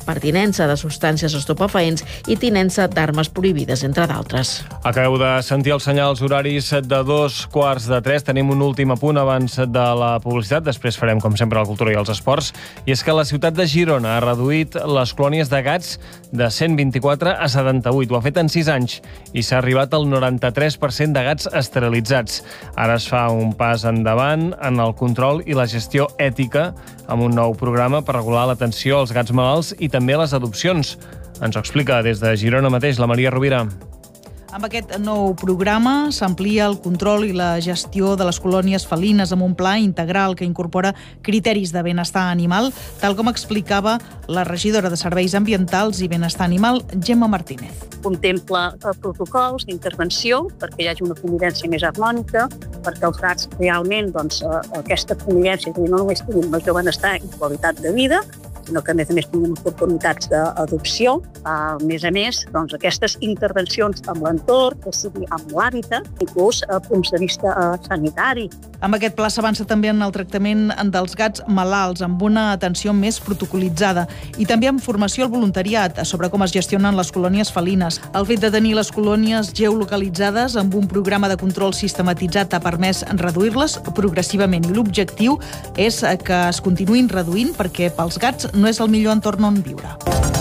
pertinença de substàncies estupefaents i tinença d'armes prohibides, entre d'altres. Acabeu de sentir els senyals horaris de 2:15. Tenim un últim apunt abans de la publicitat. Després farem, com sempre, la cultura i els esports. I és que la ciutat de Girona ha reduït les colònies de gats de 124 a 78. Ho ha fet en 6 anys i s'ha arribat al 93% de gats esterilitzats. Ara es fa un pas endavant en el control i la gestió ètica amb un nou programa per regular l'atenció als gats malalts i també a les adopcions. Ens ho explica des de Girona mateix la Maria Rovira. Amb aquest nou programa s'amplia el control i la gestió de les colònies felines amb un pla integral que incorpora criteris de benestar animal, tal com explicava la regidora de Serveis Ambientals i Benestar Animal, Gemma Martínez. Contempla protocols d'intervenció perquè hi hagi una convivència més harmònica, perquè els gats realment aquesta convivència no només tinguin major benestar i qualitat de vida, sinó que a més tinguin oportunitats d'adopció. A més, aquestes intervencions amb l'entorn, que sigui amb l'hàbitat, inclús a punts de vista sanitari. Amb aquest pla s'avança també en el tractament dels gats malalts, amb una atenció més protocolitzada i també amb formació al voluntariat sobre com es gestionen les colònies felines. El fet de tenir les colònies geolocalitzades amb un programa de control sistematitzat ha permès reduir-les progressivament i l'objectiu és que es continuïn reduint perquè pels gats no és el millor entorn on viure.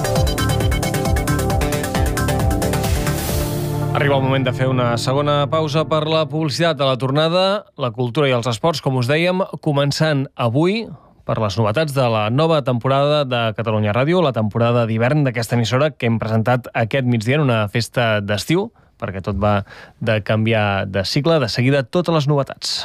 Arriba el moment de fer una segona pausa per la publicitat. A la tornada, la cultura i els esports, com us dèiem, començant avui per les novetats de la nova temporada de Catalunya Ràdio, la temporada d'hivern d'aquesta emissora que hem presentat aquest migdia en una festa d'estiu, perquè tot va de canviar de cicle. De seguida, totes les novetats.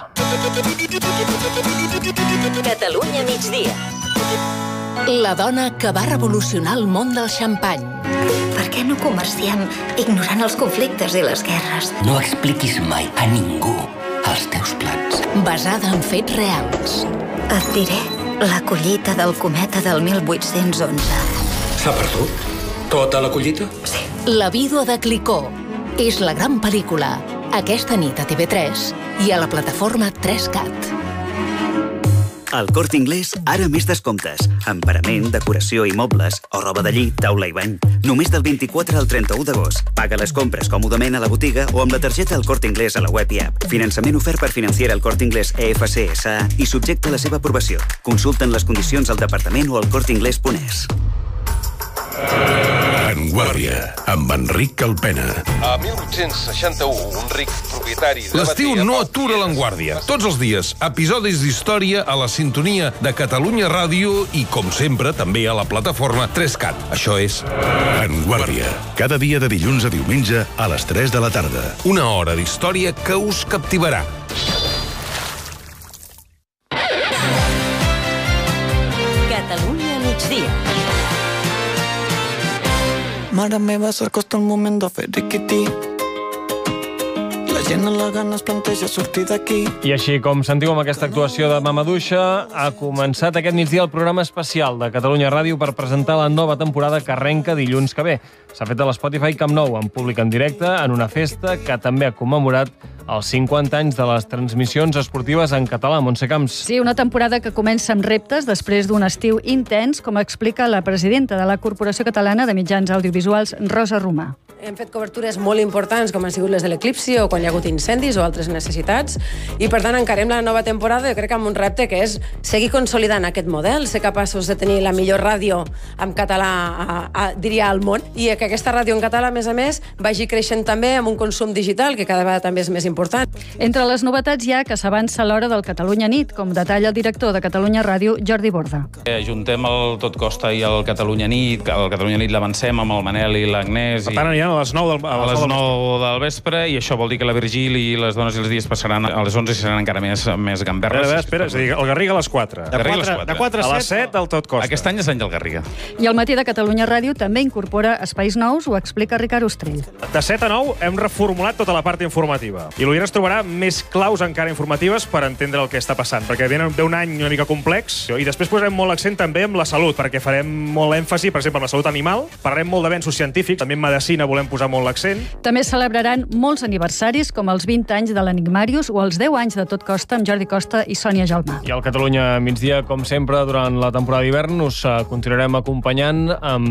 Catalunya migdia. La dona que va revolucionar el món del xampany. Per què no comerciem ignorant els conflictes i les guerres? No expliquis mai a ningú els teus plans. Basada en fets reals. Et diré la collita del cometa del 1811. S'ha perdut? Tota la collita? Sí. La vídua de Clicó. És la gran pel·lícula. Aquesta nit a TV3 i a la plataforma 3CAT. Al Corte Inglés, ara més descomptes. En parament, decoració i mobles, o roba de llit, taula i bany. Només del 24 al 31 d'agost. Paga les compres còmodament a la botiga o amb la targeta El Corte Inglés a la web i app. Finançament ofert per Financiera El Corte Inglés EFC SA i subjecte a la seva aprovació. Consulten les condicions al departament o al corteingles.es. Vanguardia, amb Enric Calpena. A 1861, un ric propietari... L'estiu no atura l'Enguàrdia. Tots els dies, episodis d'història a la sintonia de Catalunya Ràdio i, com sempre, també a la plataforma 3CAT. Això és Vanguardia. Cada dia de dilluns a diumenge a les 3 de la tarda. Una hora d'història que us captivarà. Catalunya migdia. Mare meva, s'acosta el moment de fer riquití. La gent a la gana es planteja sortir d'aquí. I així com sentiu amb aquesta actuació de Mamaduixa, ha començat aquest migdia el programa especial de Catalunya Ràdio per presentar la nova temporada que arrenca dilluns que ve. S'ha fet a l'Spotify Camp Nou, en públic en directe, en una festa que també ha commemorat els 50 anys de les transmissions esportives en català. Montse Camps. Sí, una temporada que comença amb reptes després d'un estiu intens, com explica la presidenta de la Corporació Catalana de Mitjans Audiovisuals, Rosa Romà. Hem fet cobertures molt importants, com han sigut les de l'eclipsi o quan hi ha hagut incendis o altres necessitats, i per tant encarem la nova temporada, jo crec que amb un repte que és seguir consolidant aquest model, ser capaços de tenir la millor ràdio en català, diria, al món, i que aquesta ràdio en català, a més, vagi creixent també amb un consum digital, que cada vegada també és més important. Entre les novetats hi ha que s'avança l'hora del Catalunya Nit, com detalla el director de Catalunya Ràdio, Jordi Borda. Juntem el Tot Costa i el Catalunya Nit, el Catalunya Nit l'avancem amb el Manel i l'Agnès. Per tant, aniran a les 9 del vespre, i això vol dir que la Virgili i les dones i els dies passaran a les 11 i seran encara més gamberres. Espera, és a dir, el Garriga a les 4. De 4 a 7 al Tot Costa. Aquest any és l'any del Garriga. I al matí de Catalunya Ràdio també incorpora espais nous, ho explica Ricard Ostrell. De 7 a 9 hem reformulat tota la part informativa. I l'Oient es trobarà més claus encara informatives per entendre el que està passant, perquè ve un any una mica complex, i després posarem molt l'accent també amb la salut, perquè farem molt èmfasi, per exemple, en la salut animal, parlarem molt d'avenços científics, també en medicina volem posar molt l'accent. També celebraran molts aniversaris, com els 20 anys de l'Enigmàrius o els 10 anys de Tot Costa amb Jordi Costa i Sònia Jalmà. I al Catalunya migdia, com sempre, durant la temporada d'hivern, us continuarem acompanyant amb